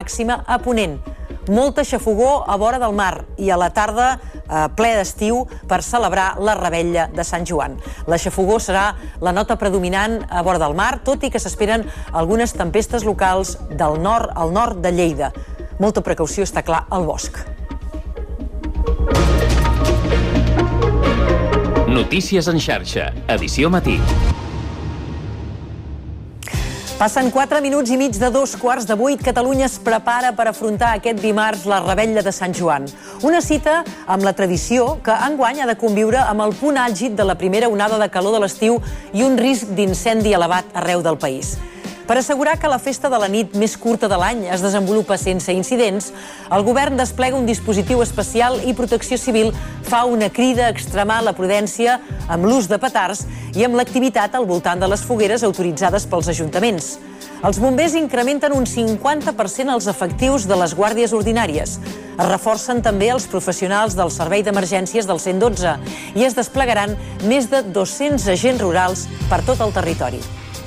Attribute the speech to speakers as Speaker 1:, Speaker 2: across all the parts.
Speaker 1: màxima a ponent. Molta xafogor a vora del mar i a la tarda ple d'estiu per celebrar la revetlla de Sant Joan. La xafogor serà la nota predominant a vora del mar, tot i que s'esperen algunes tempestes locals del nord al nord de Lleida. Molta precaució, està clar, al bosc.
Speaker 2: Notícies en xarxa, edició matí.
Speaker 1: Passen 4 minuts i mig de 7:45. Catalunya es prepara per afrontar aquest dimarts la revetlla de Sant Joan. Una cita amb la tradició que enguany ha de conviure amb el punt àlgid de la primera onada de calor de l'estiu i un risc d'incendi elevat arreu del país. Per assegurar que la festa de la nit més curta de l'any es desenvolupa sense incidents, el govern desplega un dispositiu especial i Protecció Civil fa una crida a extremar la prudència amb l'ús de petards i amb l'activitat al voltant de les fogueres autoritzades pels ajuntaments. Els bombers incrementen un 50% els efectius de les guàrdies ordinàries. Es reforcen també els professionals del Servei d'Emergències del 112 i es desplegaran més de 200 agents rurals per tot el territori.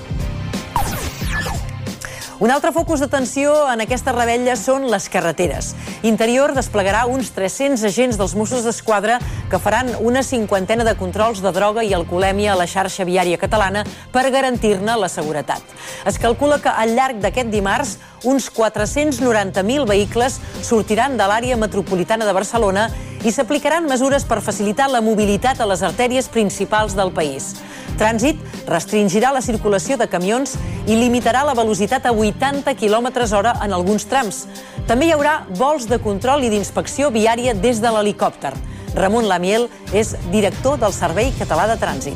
Speaker 1: Un altre focus d'atenció en aquesta revetlla són les carreteres. Interior desplegarà uns 300 agents dels Mossos d'Esquadra que faran una 50ena de controls de droga i alcoholèmia a la xarxa viària catalana per garantir-ne la seguretat. Es calcula que al llarg d'aquest dimarts uns 490.000 vehicles sortiran de l'àrea metropolitana de Barcelona i s'aplicaran mesures per facilitar la mobilitat a les artèries principals del país. Trànsit restringirà la circulació de camions i limitarà la velocitat a 80 km/h en alguns trams. També hi haurà vols de control i d'inspecció viària des de l'helicòpter. Ramon Lamiel és director del Servei Català de Trànsit.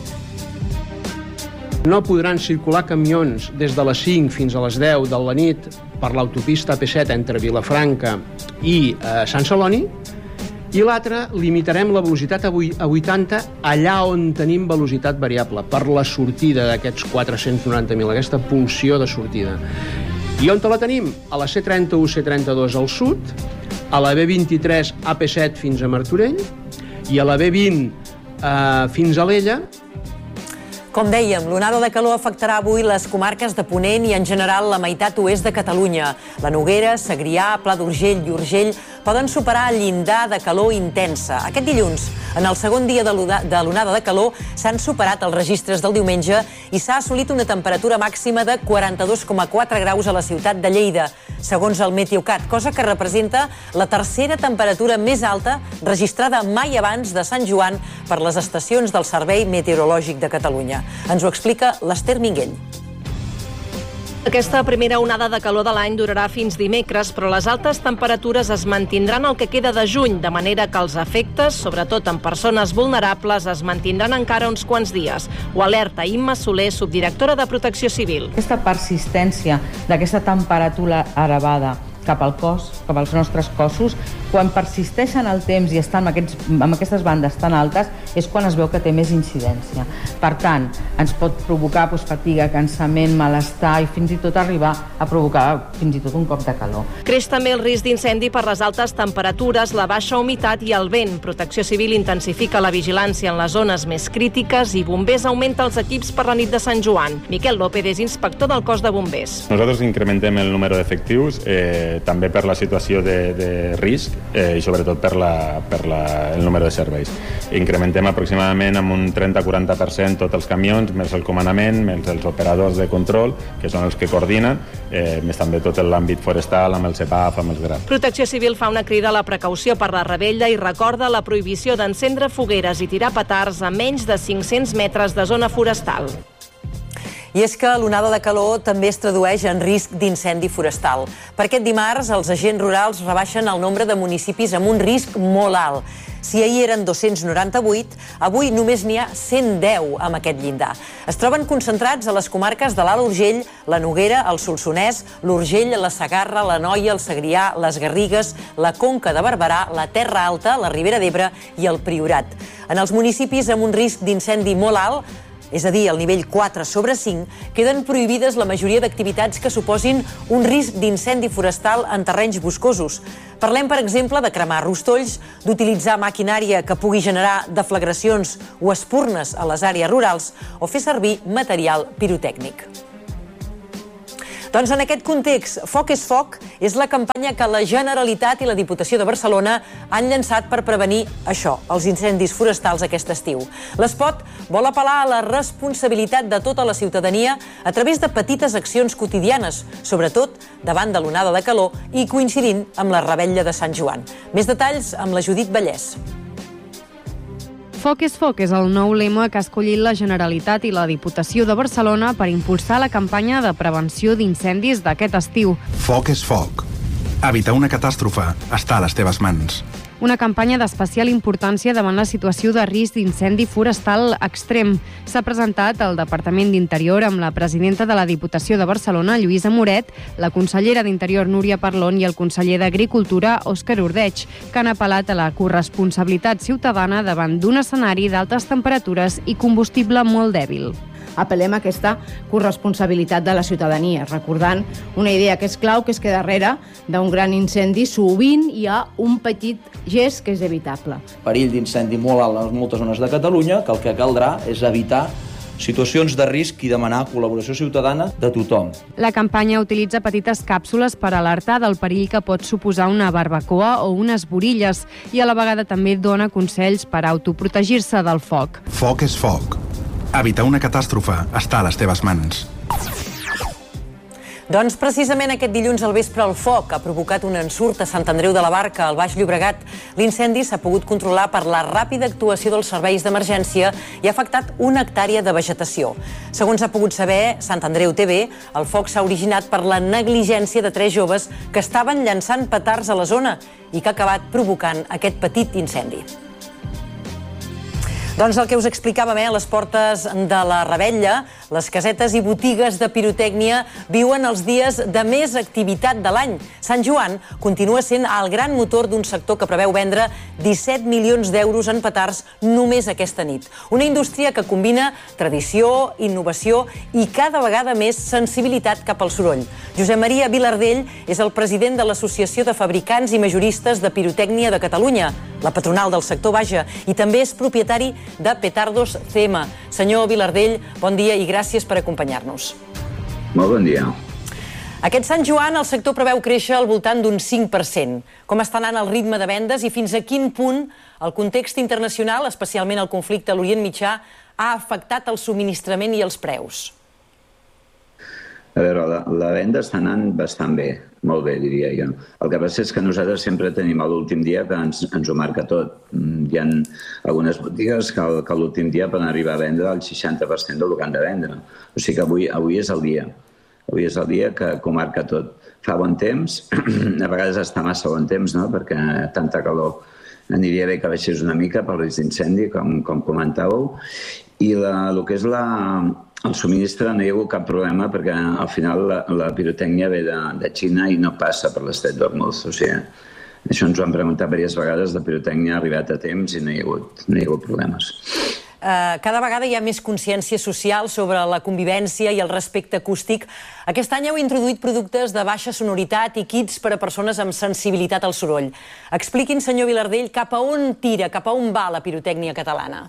Speaker 3: No podran circular camions des de les 5 fins a les 10 de la nit per l'autopista AP7 entre Vilafranca i Sant Celoni, i l'altre, limitarem la velocitat a 80 allà on tenim velocitat variable, per la sortida d'aquests 490.000, aquesta pulsió de sortida. I on la tenim? A la C31, C32 al sud, a la B23, AP7 fins a Martorell, i a la B20 fins a Alella.
Speaker 1: Com dèiem, l'onada de calor afectarà avui les comarques de Ponent i, en general, la meitat oest de Catalunya. La Noguera, Segrià, Pla d'Urgell i Urgell poden superar el llindar de calor intensa. Aquest dilluns, en el segon dia de l'onada de calor, s'han superat els registres del diumenge i s'ha assolit una temperatura màxima de 42,4 graus a la ciutat de Lleida, segons el Meteocat, cosa que representa la tercera temperatura més alta registrada mai abans de Sant Joan per les estacions del Servei Meteorològic de Catalunya. Ens ho explica l'Ester Minguell.
Speaker 4: Aquesta primera onada de calor de l'any durarà fins dimecres, però les altes temperatures es mantindran el que queda de juny, de manera que els efectes, sobretot en persones vulnerables, es mantindran encara uns quants dies. Ho alerta Imma Soler, subdirectora de Protecció Civil.
Speaker 5: Aquesta persistència d'aquesta temperatura elevada cap al cos, cap als nostres cossos, quan persisteixen el temps i estan amb aquestes bandes tan altes, és quan es veu que té més incidència. Per tant, ens pot provocar fatiga, cansament, malestar i fins i tot arribar a provocar fins i tot un cop de calor.
Speaker 4: Creix també el risc d'incendi per les altes temperatures, la baixa humitat i el vent. Protecció Civil intensifica la vigilància en les zones més crítiques i Bombers augmenta els equips per la nit de Sant Joan. Miquel López és inspector del cos de bombers.
Speaker 6: Nosaltres incrementem el número d'efectius també per la situació de risc i sobretot per el número de serveis. Incrementem aproximadament amb un 30-40% tots els camions, més el comandament, més els operadors de control, que són els que coordinen, més també tot l'àmbit forestal, amb el CEPAF, amb els GRAP.
Speaker 4: Protecció Civil fa una crida a la precaució per la revetlla i recorda la prohibició d'encendre fogueres i tirar petards a menys de 500 metres de zona forestal.
Speaker 1: I és que l'onada de calor també es tradueix en risc d'incendi forestal. Per aquest dimarts, els agents rurals rebaixen el nombre de municipis amb un risc molt alt. Si ahir eren 298, avui només n'hi ha 110 amb aquest llindar. Es troben concentrats a les comarques de l'Alt Urgell, la Noguera, el Solsonès, l'Urgell, la Segarra, l'Anoia, el Segrià, les Garrigues, la Conca de Barberà, la Terra Alta, la Ribera d'Ebre i el Priorat. En els municipis amb un risc d'incendi molt alt, és a dir, el nivell 4/5, queden prohibides la majoria d'activitats que suposin un risc d'incendi forestal en terrenys boscosos. Parlem, per exemple, de cremar rostolls, d'utilitzar maquinària que pugui generar deflagracions o espurnes a les àrees rurals o fer servir material pirotècnic. Doncs en aquest context, Foc és Foc és la campanya que la Generalitat i la Diputació de Barcelona han llançat per prevenir això, els incendis forestals aquest estiu. L'espot vol apel·lar a la responsabilitat de tota la ciutadania a través de petites accions quotidianes, sobretot davant de l'onada de calor i coincidint amb la revetlla de Sant Joan. Més detalls amb la Judit Vallès.
Speaker 7: Foc és Foc és el nou lema que ha escollit la Generalitat i la Diputació de Barcelona per impulsar la campanya de prevenció d'incendis d'aquest estiu.
Speaker 8: Foc és Foc. Evitar una catàstrofe està a les teves mans.
Speaker 7: Una campanya d'especial importància davant la situació de risc d'incendi forestal extrem. S'ha presentat al Departament d'Interior amb la presidenta de la Diputació de Barcelona, Lluïsa Moret, la consellera d'Interior, Núria Parlon, i el conseller d'Agricultura, Òscar Ordeig, que han apel·lat a la corresponsabilitat ciutadana davant d'un escenari d'altes temperatures i combustible molt dèbil.
Speaker 9: Apel·lem a aquesta corresponsabilitat de la ciutadania, recordant una idea que és clau, que és que darrere d'un gran incendi sovint hi ha un petit gest que és evitable.
Speaker 10: Perill d'incendi molt alt en moltes zones de Catalunya, que el que caldrà és evitar situacions de risc i demanar col·laboració ciutadana de tothom.
Speaker 7: La campanya utilitza petites càpsules per alertar del perill que pot suposar una barbacoa o unes borilles i a la vegada també dona consells per autoprotegir-se del foc.
Speaker 8: Foc és Foc. Evitar una catàstrofe està a les teves mans.
Speaker 1: Doncs precisament aquest dilluns al vespre el foc ha provocat un ensurt a Sant Andreu de la Barca, al Baix Llobregat. L'incendi s'ha pogut controlar per la ràpida actuació dels serveis d'emergència i ha afectat una hectàrea de vegetació. Segons ha pogut saber Sant Andreu TV, el foc s'ha originat per la negligència de 3 joves que estaven llançant petards a la zona i que ha acabat provocant aquest petit incendi. Doncs el que us explicàvem, a les portes de la revetlla, les casetes i botigues de pirotècnia viuen els dies de més activitat de l'any. Sant Joan continua sent el gran motor d'un sector que preveu vendre 17 milions d'euros en petards només aquesta nit. Una indústria que combina tradició, innovació i cada vegada més sensibilitat cap al soroll. Josep Maria Vilardell és el president de l'Associació de Fabricants i Majoristes de Pirotècnia de Catalunya, la patronal del sector, vaja, i també és propietari de Petardos CM. Senyor Vilardell, bon dia i gràcies per acompanyar-nos.
Speaker 11: Molt bon dia.
Speaker 1: Aquest Sant Joan el sector preveu créixer al voltant d'un 5%. Com està anant el ritme de vendes i fins a quin punt el context internacional, especialment el conflicte a l'Orient Mitjà, ha afectat el subministrament i els preus?
Speaker 11: A veure, la venda està anant bastant bé, molt bé, diria jo. El que passa és que nosaltres sempre tenim l'últim dia que ens ho marca tot. Hi ha algunes botigues que l'últim dia poden arribar a vendre el 60% del que han de vendre. O sigui que avui és el dia. Avui és el dia que ho marca tot. Fa bon temps, a vegades està massa bon temps, no?, perquè tanta calor aniria bé que baixés una mica pel risc d'incendi, com comentàveu. I el que és el subministre no hi ha hagut cap problema perquè al final la pirotècnia ve de Xina i no passa per l'estret d'Hormuz. O sigui, això ens ho han preguntat diverses vegades, la pirotècnia ha arribat a temps i no hi ha hagut problemes.
Speaker 1: Cada vegada hi ha més consciència social sobre la convivència i el respecte acústic. Aquest any heu introduït productes de baixa sonoritat i kits per a persones amb sensibilitat al soroll. Expliquin, senyor Vilardell, cap a on tira, cap a on va la pirotècnia catalana?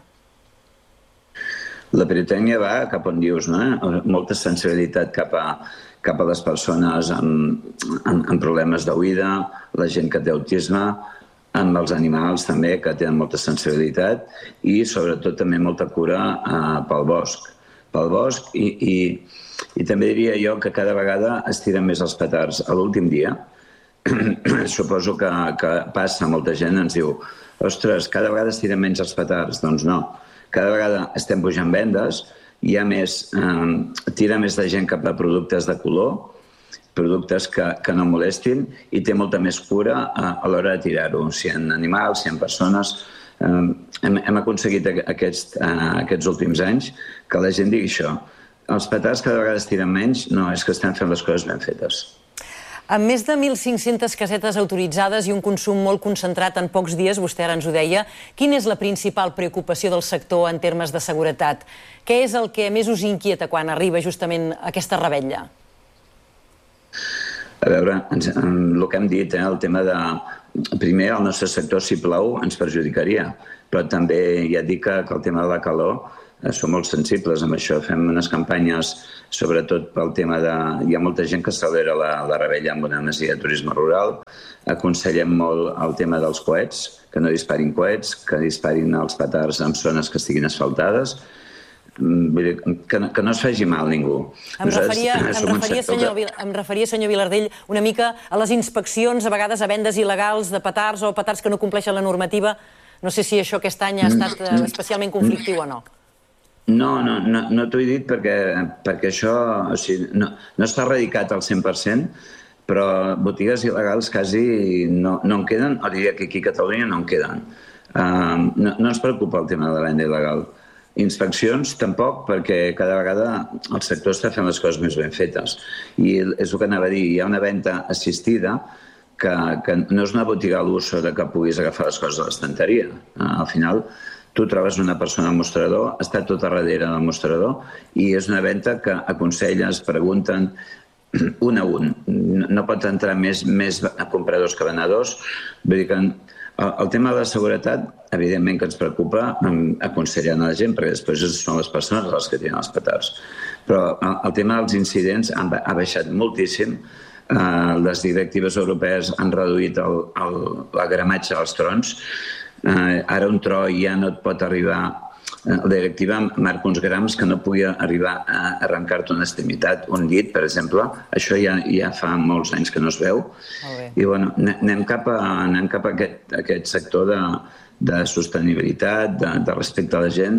Speaker 11: La pirotècnia va cap on dius, no? Molta sensibilitat cap a les persones amb problemes d'oïda, la gent que té autisme, amb els animals també, que tenen molta sensibilitat, i sobretot també molta cura pel bosc. Pel bosc i també diria jo que cada vegada es tiren més els petards. A l'últim dia, suposo que passa, molta gent ens diu ostres, cada vegada es tiren menys els petards. Doncs no. Cada vegada estem pujant vendes, hi ha tira més de gent cap a productes de color, productes que no molestin, i té molta més cura a l'hora de tirar-ho. Si en animals, si en persones, hem aconseguit aquests últims anys que la gent digui això. Els petards cada vegada es tiren menys, no, és que estem fent les coses ben fetes.
Speaker 1: Amb més de 1.500 casetes autoritzades i un consum molt concentrat en pocs dies, vostè ara ens ho deia, quina és la principal preocupació del sector en termes de seguretat? Què és el que més us inquieta quan arriba justament aquesta revetlla?
Speaker 11: A veure, el que hem dit, el tema de... Primer, el nostre sector, si plou, ens perjudicaria, però també ja dic que el tema de la calor som molt sensibles amb això. Fem unes campanyes sobretot pel tema de... Hi ha molta gent que celebra la revetlla amb una masia de turisme rural. Aconsellem molt el tema dels coets, que no disparin coets, que disparin els petards en zones que estiguin asfaltades, que no es faci mal ningú.
Speaker 1: Em referia, senyor Vilardell, una mica a les inspeccions, a vegades a vendes il·legals de petards o petards que no compleixen la normativa. No sé si això aquest any ha estat especialment conflictiu o no.
Speaker 11: No t'ho he dit perquè això no està erradicat al 100%, però botigues il·legals quasi no en queden, o diria que aquí a Catalunya no en queden. No ens preocupa el tema de la venda il·legal. Inspeccions tampoc, perquè cada vegada el sector està fent les coses més ben fetes. I és el que anava a dir, hi ha una venda assistida que no és una botiga a l'uso de que puguis agafar les coses de l'estanteria. Al final, tu trobes una persona al mostrador, està tot a darrere del mostrador, i és una venda que aconselles, pregunten un a un. No pot entrar més compradors que venedors. Vull dir que el tema de la seguretat, evidentment que ens preocupa aconsellant a la gent, perquè després són les persones les que tenen els petards. Però el tema dels incidents ha baixat moltíssim. Les directives europees han reduït el gramatge dels trons. Ara un tro ja no et pot arribar... La directiva marca uns grams que no pugui arribar a arrencar-te una extremitat, un dit, per exemple. Això ja fa molts anys que no es veu. I anem cap a aquest sector de sostenibilitat, de respecte a la gent.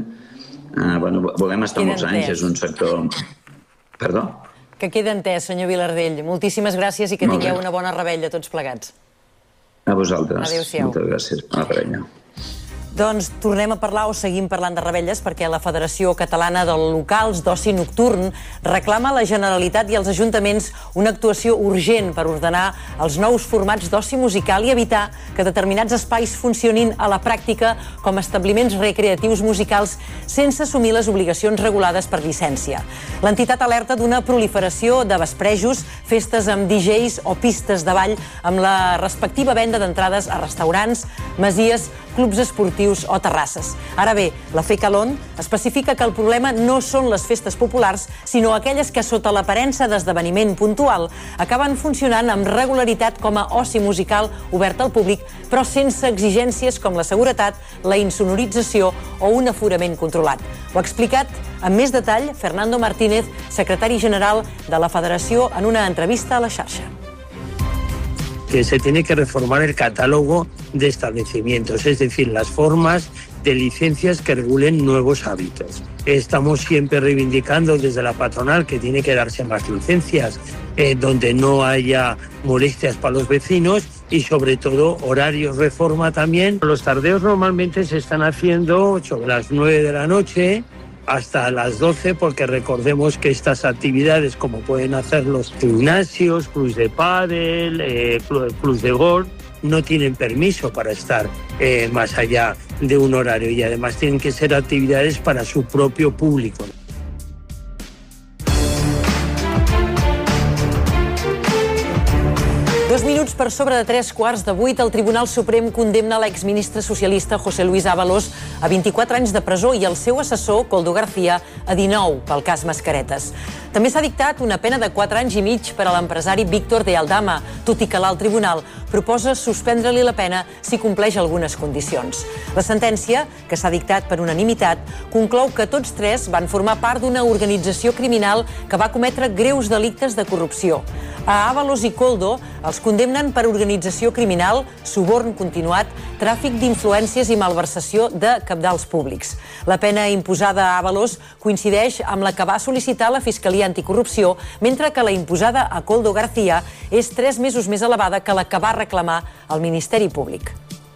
Speaker 11: Volem estar molts anys, és un sector... Perdó?
Speaker 1: Que queda entès, senyor Vilardell. Moltíssimes gràcies i que tingueu una bona revetlla tots plegats.
Speaker 11: A vosaltres.
Speaker 1: Adéu-siau.
Speaker 11: Moltes gràcies per la revetlla.
Speaker 1: Doncs tornem a parlar o seguim parlant de revetlles perquè la Federació Catalana de Locals d'Oci Nocturn reclama a la Generalitat i als ajuntaments una actuació urgent per ordenar els nous formats d'oci musical i evitar que determinats espais funcionin a la pràctica com a establiments recreatius musicals sense assumir les obligacions regulades per llicència. L'entitat alerta d'una proliferació de vesprejos, festes amb DJs o pistes de ball amb la respectiva venda d'entrades a restaurants, masies, clubs esportius o terrasses. Ara bé, la FECALON especifica que el problema no són les festes populars, sinó aquelles que, sota l'aparença d'esdeveniment puntual, acaben funcionant amb regularitat com a oci musical obert al públic, però sense exigències com la seguretat, la insonorització o un aforament controlat. Ho ha explicat amb més detall Fernando Martínez, secretari general de la Federació, en una entrevista a La Xarxa.
Speaker 12: Que se tiene que reformar el catálogo de establecimientos, es decir, las formas de licencias que regulen nuevos hábitos. Estamos siempre reivindicando desde la patronal que tiene que darse más licencias, donde no haya molestias para los vecinos y sobre todo horarios reforma también. Los tardeos normalmente se están haciendo sobre las 9 de la noche, hasta las 12, porque recordemos que estas actividades, como pueden hacer los gimnasios, clubs de pádel, clubs de golf, no tienen permiso para estar más allá de un horario y además tienen que ser actividades para su propio público.
Speaker 1: Dos minuts per sobre de 7:45, el Tribunal Suprem condemna l'exministre socialista José Luis Ábalos a 24 anys de presó i el seu assessor, Koldo García, a 19 pel cas Mascaretes. També s'ha dictat una pena de 4 anys i mig per a l'empresari Víctor de Aldama, tot i que l'alt tribunal proposa suspendre-li la pena si compleix algunes condicions. La sentència, que s'ha dictat per unanimitat, conclou que tots tres van formar part d'una organització criminal que va cometre greus delictes de corrupció. A Ábalos i Koldo els condemnen per organització criminal, suborn continuat, tràfic d'influències i malversació de cabdals públics. La pena imposada a Ábalos coincideix amb la que va sol·licitar la Fiscalia Anticorrupció, mentre que la imposada a Koldo García és 3 mesos més elevada que la que va reclamar el Ministeri Públic.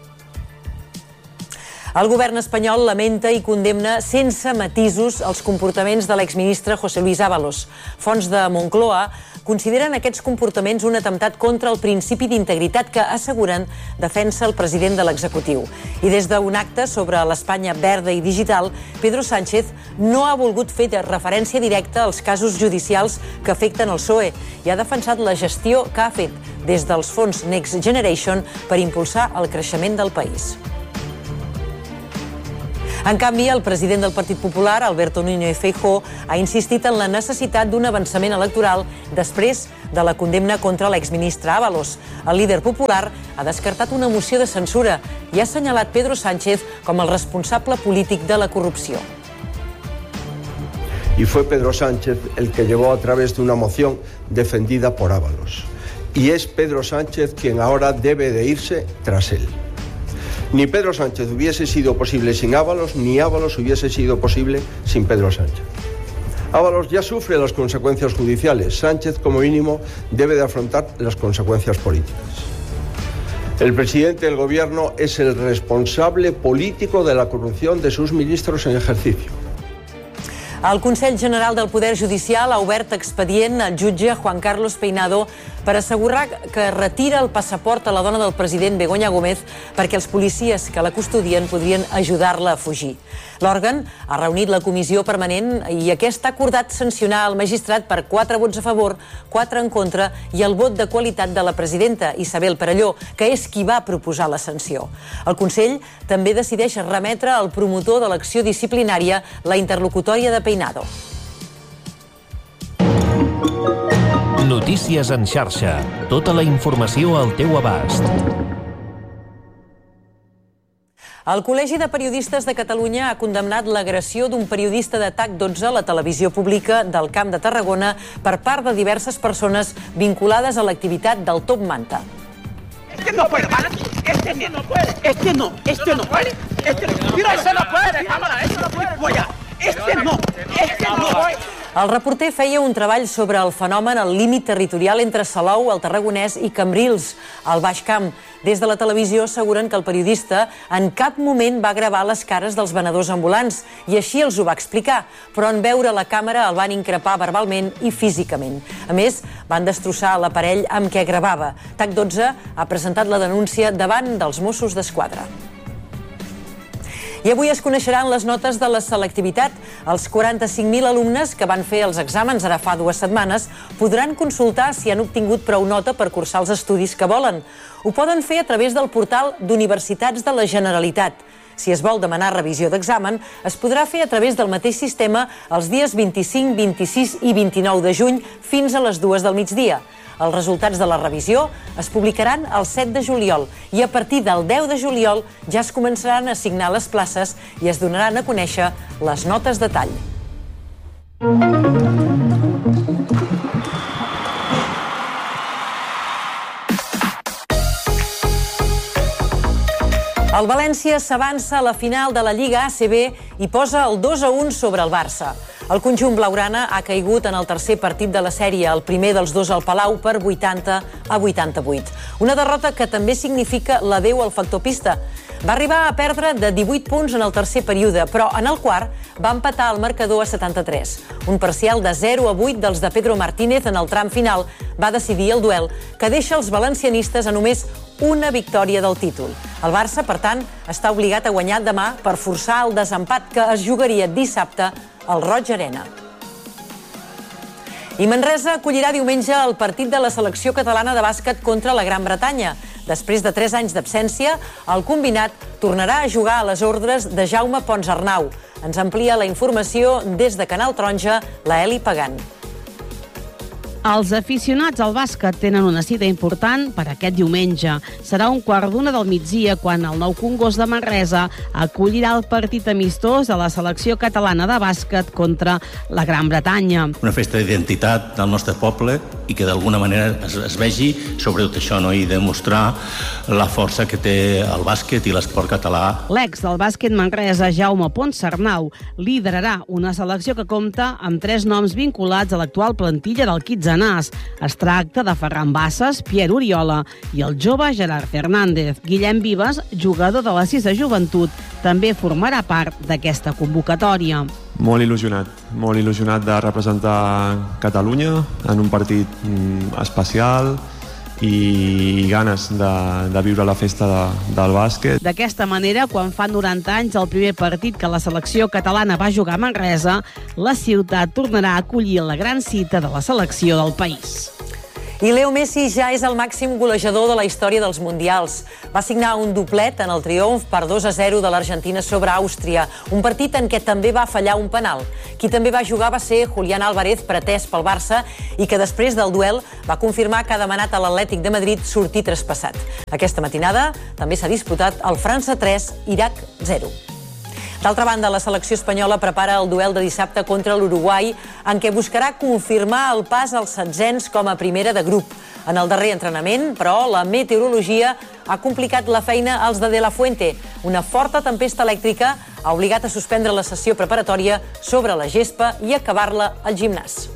Speaker 1: El govern espanyol lamenta i condemna sense matisos els comportaments de l'exministre José Luis Ábalos. Fonts de Moncloa consideren aquests comportaments un atemptat contra el principi d'integritat que asseguren defensa el president de l'executiu. I des d'un acte sobre l'Espanya verda i digital, Pedro Sánchez no ha volgut fer referència directa als casos judicials que afecten el PSOE i ha defensat la gestió que ha fet des dels fons Next Generation per impulsar el creixement del país. En canvi, el president del Partit Popular, Alberto Núñez Feijóo, ha insistit en la necessitat d'un avançament electoral després de la condemna contra l'exministre Ábalos. El líder popular ha descartat una moció de censura i ha assenyalat Pedro Sánchez com el responsable polític de la corrupció.
Speaker 13: Y fue Pedro Sánchez el que llevó a través de una moción defendida por Ábalos. Y es Pedro Sánchez quien ahora debe de irse tras él. Ni Pedro Sánchez hubiese sido posible sin Ábalos, ni Ábalos hubiese sido posible sin Pedro Sánchez. Ábalos ya sufre las consecuencias judiciales. Sánchez, como mínimo, debe de afrontar las consecuencias políticas. El presidente del gobierno es el responsable político de la corrupción de sus ministros en ejercicio.
Speaker 1: El Consell General del Poder Judicial ha obert expedient al jutge Juan Carlos Peinado per assegurar que retira el passaport a la dona del president Begoña Gómez perquè els policies que la custodien podrien ajudar-la a fugir. L'òrgan ha reunit la comissió permanent i aquest ha acordat sancionar el magistrat per 4 vots a favor, 4 en contra i el vot de qualitat de la presidenta, Isabel Perelló, que és qui va proposar la sanció. El Consell també decideix remetre al promotor de l'acció disciplinària la interlocutòria de Peinado.
Speaker 2: Notícies en xarxa. Tota la informació al teu abast.
Speaker 1: El Col·legi de Periodistes de Catalunya ha condemnat l'agressió d'un periodista de TAC12 a la televisió pública del Camp de Tarragona per part de diverses persones vinculades a l'activitat del Top Manta.
Speaker 14: Este no puede, ¿vale? Este no puede. Este no puede. Mira, ese no puede, cámara, este no puede. Este no puede.
Speaker 1: El reporter feia un treball sobre el fenomen al límit territorial entre Salou, el Tarragonès, i Cambrils, al Baix Camp. Des de la televisió asseguren que el periodista en cap moment va gravar les cares dels venedors ambulants i així els ho va explicar, però en veure la càmera el van increpar verbalment i físicament. A més, van destrossar l'aparell amb què gravava. TAC12 ha presentat la denúncia davant dels Mossos d'Esquadra. I avui es coneixeran les notes de la selectivitat. Els 45.000 alumnes que van fer els exàmens ara fa 2 setmanes podran consultar si han obtingut prou nota per cursar els estudis que volen. Ho poden fer a través del portal d'Universitats de la Generalitat. Si es vol demanar revisió d'examen, es podrà fer a través del mateix sistema els dies 25, 26 i 29 de juny fins a les 2 del migdia. Els resultats de la revisió es publicaran el 7 de juliol i a partir del 10 de juliol ja es començaran a assignar les places i es donaran a conèixer les notes de tall. El València s'avança a la final de la Lliga ACB i posa el 2-1 sobre el Barça. El conjunt blaugrana ha caigut en el tercer partit de la sèrie, el primer dels 2 al Palau, per 80-88. Una derrota que també significa l'adeu al factor pista. Va arribar a perdre de 18 punts en el tercer període, però en el quart va empatar el marcador a 73. Un parcial de 0-8 dels de Pedro Martínez en el tram final va decidir el duel, que deixa els valencianistes a només una victòria del títol. El Barça, per tant, està obligat a guanyar demà per forçar el desempat que es jugaria dissabte al Roig Arena. I Manresa acollirà diumenge el partit de la selecció catalana de bàsquet contra la Gran Bretanya. Després de 3 anys d'absència, el combinat tornarà a jugar a les ordres de Jaume Pons Arnau. Ens amplia la informació des de Canal Taronja, la Eli Pagant.
Speaker 15: Els aficionats al bàsquet tenen una cita important per aquest diumenge. Serà 1:15 del migdia quan el Nou Congost de Manresa acollirà el partit amistós de la selecció catalana de bàsquet contra la Gran Bretanya.
Speaker 16: Una festa d'identitat del nostre poble i que d'alguna manera es vegi sobretot això, no? I demostrar la força que té el bàsquet i l'esport català.
Speaker 15: L'ex del bàsquet Manresa, Jaume Pons Arnau, liderarà una selecció que compta amb 3 noms vinculats a l'actual plantilla del Quitzenàs. Es tracta de Ferran Bassas, Pierre Oriola i el jove Gerard Fernández. Guillem Vives, jugador de la 6 Joventut, també formarà part d'aquesta convocatòria.
Speaker 17: Molt il·lusionat de representar Catalunya en un partit especial i ganes de viure la festa del bàsquet.
Speaker 15: D'aquesta manera, quan fa 90 anys el primer partit que la selecció catalana va jugar a Manresa, la ciutat tornarà a acollir la gran cita de la selecció del país.
Speaker 1: I Leo Messi ja és el màxim golejador de la història dels Mundials. Va signar un doblet en el triomf per 2-0 de l'Argentina sobre Àustria, un partit en què també va fallar un penal. Qui també va jugar va ser Julián Álvarez, pretès pel Barça, i que després del duel va confirmar que ha demanat a l'Atlètic de Madrid sortir traspassat. Aquesta matinada també s'ha disputat el França 3, Iraq 0. D'altra banda, la selecció espanyola prepara el duel de dissabte contra l'Uruguai, en què buscarà confirmar el pas als setzents com a primera de grup. En el darrer entrenament, però, la meteorologia ha complicat la feina als de la Fuente. Una forta tempesta elèctrica ha obligat a suspendre la sessió preparatòria sobre la gespa i acabar-la al gimnàs.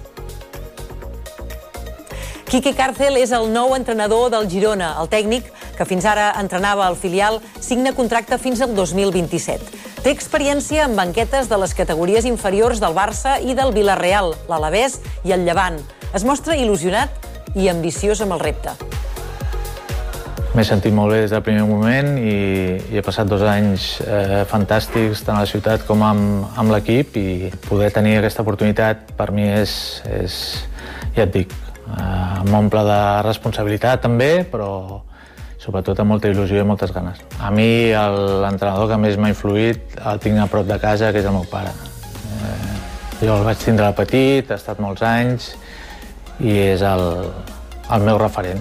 Speaker 1: Quique Cárcel és el nou entrenador del Girona. El tècnic, que fins ara entrenava al filial, signa contracte fins al 2027. Té experiència en banquetes de les categories inferiors del Barça i del Villarreal, l'Alavés i el Llevant. Es mostra il·lusionat i ambiciós amb el repte.
Speaker 18: M'he sentit molt bé des del primer moment i he passat 2 anys fantàstics tant a la ciutat com amb l'equip, i poder tenir aquesta oportunitat per mi és ja et dic, m'omple de responsabilitat també, però sobretot amb molta il·lusió i moltes ganes. A mi l'entrenador que més m'ha influït el tinc a prop de casa, que és el meu pare. Jo el vaig tindre de petit, ha estat molts anys i és el meu referent.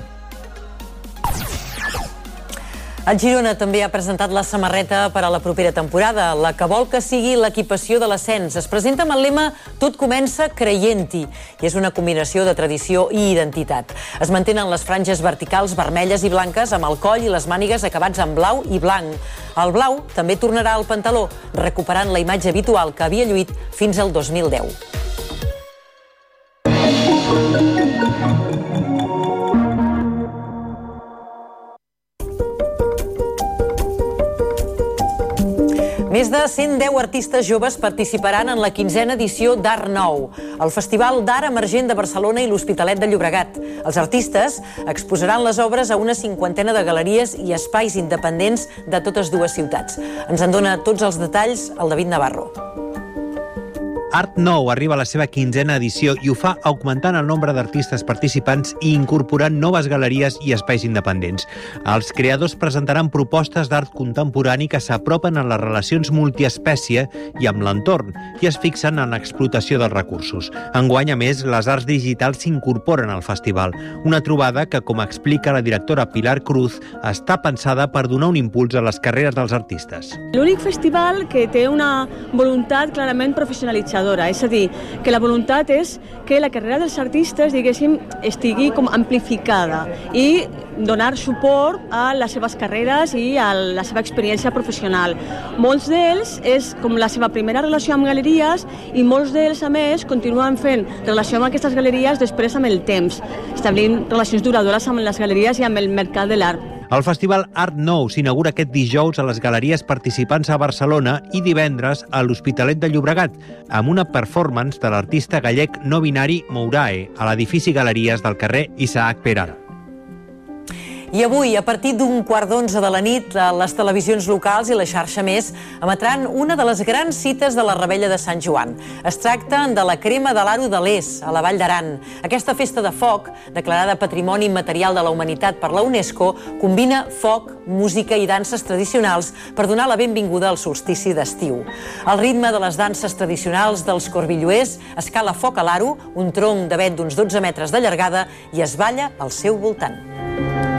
Speaker 1: El Girona també ha presentat la samarreta per a la propera temporada, la que vol que sigui l'equipació de l'ascens. Es presenta amb el lema «Tot comença creient-hi», i és una combinació de tradició i identitat. Es mantenen les franges verticals vermelles i blanques amb el coll i les mànigues acabats en blau i blanc. El blau també tornarà al pantaló, recuperant la imatge habitual que havia lluït fins al 2010. Més de 110 artistes joves participaran en la 15a edició d'Art Nou, el Festival d'Art Emergent de Barcelona i l'Hospitalet de Llobregat. Els artistes exposaran les obres a una 50ena de galeries i espais independents de totes dues ciutats. Ens en dona tots els detalls el David Navarro.
Speaker 19: Art Nou arriba a la seva 15a edició i ho fa augmentant el nombre d'artistes participants i incorporant noves galeries i espais independents. Els creadors presentaran propostes d'art contemporani que s'apropen a les relacions multiespècie i amb l'entorn i es fixen en l'explotació dels recursos. Enguany, a més, les arts digitals s'incorporen al festival, una trobada que, com explica la directora Pilar Cruz, està pensada per donar un impuls a les carreres dels artistes.
Speaker 20: L'únic festival que té una voluntat clarament professionalitzadora, és a dir, que la voluntat és que la carrera dels artistes, diguéssim, estigui com amplificada i donar suport a les seves carreres i a la seva experiència professional. Molts d'ells és com la seva primera relació amb galeries i molts d'ells, a més, continuen fent relació amb aquestes galeries després amb el temps, establint relacions duradores amb les galeries i amb el mercat de l'art.
Speaker 19: El Festival Art Nou s'inaugura aquest dijous a les galeries participants a Barcelona i divendres a l'Hospitalet de Llobregat, amb una performance de l'artista gallec no binari Mourae a l'edifici Galeries del carrer Isaac Peral.
Speaker 1: I avui, a partir d'un 11:15 de la nit, les televisions locals i la xarxa Més emetran una de les grans cites de la Revetlla de Sant Joan. Es tracta de la crema de l'Aro de l'És, a la Vall d'Aran. Aquesta festa de foc, declarada Patrimoni Immaterial de la Humanitat per la UNESCO, combina foc, música i danses tradicionals per donar la benvinguda al solstici d'estiu. Al ritme de les danses tradicionals dels corbilloers, es cala foc a l'Aro, un tronc d'avet d'uns 12 metres de llargada, i es balla al seu voltant.